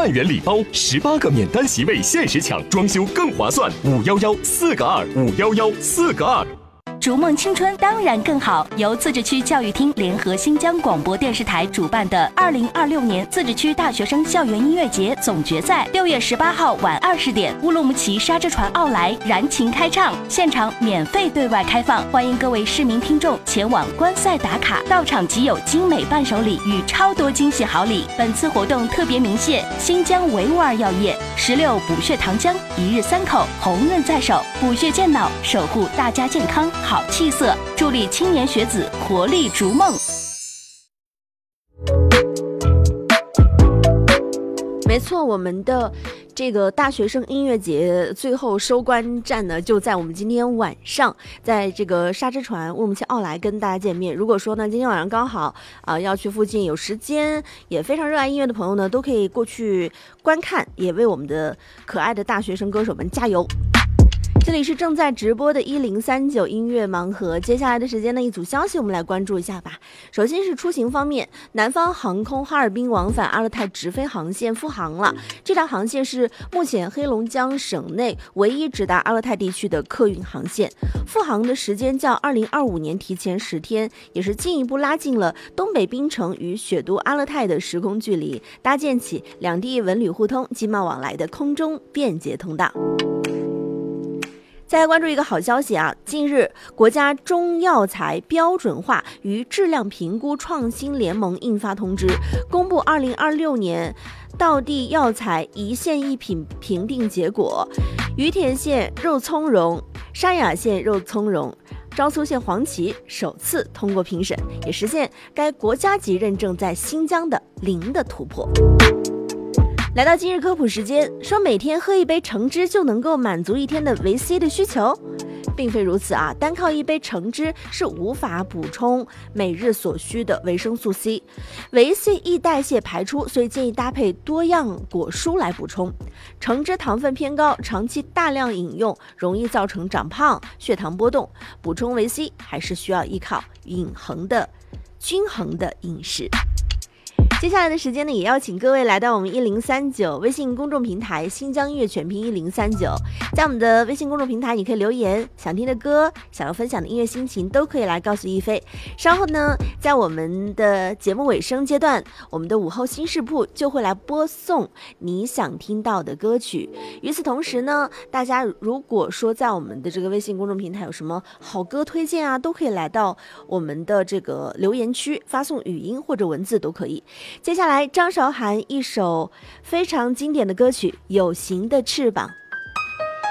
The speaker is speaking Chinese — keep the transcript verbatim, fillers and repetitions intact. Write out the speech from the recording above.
万元礼包，十八个免单席位限时抢，装修更划算。五幺幺四个二，五幺幺四个二。 逐梦青春当然更好，由自治区教育厅联合新疆广播电视台主办的二零二六年自治区大学生校园音乐节总决赛，六月十八号晚二十点，乌鲁木齐沙之船奥莱燃情开唱，现场免费对外开放，欢迎各位市民听众前往观赛打卡，到场即有精美伴手礼与超多惊喜好礼。本次活动特别鸣谢新疆维吾尔药业、石榴补血糖浆、一日三口、红润在手，补血健脑，守护大家健康好气色，助力青年学子活力逐梦。 没错，我们的这个大学生音乐节最后收官站呢，就在我们今天晚上，在这个沙之船乌鲁木齐奥莱跟大家见面。如果说呢，今天晚上刚好啊、呃、要去附近有时间，也非常热爱音乐的朋友呢，都可以过去观看，也为我们的可爱的大学生歌手们加油。这里是正在直播的一零三九音乐盲盒，接下来的时间呢，一组消息我们来关注一下吧。首先是出行方面，南方航空哈尔滨往返阿勒泰直飞航线复航了。这条航线是目前黑龙江省内唯一直达阿勒泰地区的客运航线，复航的时间较二零二五年提前十天，也是进一步拉近了东北槟城与雪都阿勒泰的时空距离，搭建起两地文旅互通、经贸往来的空中便捷通道。再来关注一个好消息啊！近日，国家中药材标准化与质量评估创新联盟印发通知，公布二零二六年道地药材一线一品评定结果，于田县肉苁蓉、沙雅县肉苁蓉、昭苏县黄芪首次通过评审，也实现该国家级认证在新疆的零的突破。来到今日科普时间，说每天喝一杯橙汁就能够满足一天的维 C 的需求，并非如此啊！单靠一杯橙汁是无法补充每日所需的维生素 C， 维 C 易代谢排出，所以建议搭配多样果蔬来补充。橙汁糖分偏高，长期大量饮用容易造成长胖、血糖波动，补充维 C 还是需要依靠均衡的、均衡的饮食。接下来的时间呢，也邀请各位来到我们一零三九微信公众平台新疆音乐全拼一零三九，在我们的微信公众平台，你可以留言想听的歌、想要分享的音乐心情，都可以来告诉一飞。稍后呢，在我们的节目尾声阶段，我们的午后新视铺就会来播送你想听到的歌曲。与此同时呢，大家如果说在我们的这个微信公众平台有什么好歌推荐啊，都可以来到我们的这个留言区发送语音或者文字都可以。接下来张韶涵一首非常经典的歌曲《有形的翅膀》。